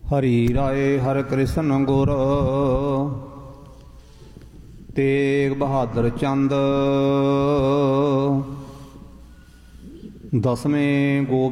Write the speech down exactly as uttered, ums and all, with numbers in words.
हरि राय हर कृष्ण गुर तेग बहादुर चंद। दसवें गोबिंद